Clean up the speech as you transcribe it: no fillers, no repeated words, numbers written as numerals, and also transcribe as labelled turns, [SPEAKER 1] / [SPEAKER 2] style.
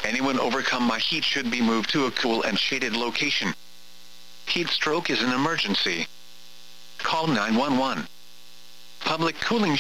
[SPEAKER 1] Anyone overcome by heat should be moved to a cool and shaded location. Heat stroke is an emergency. Call 911. Public cooling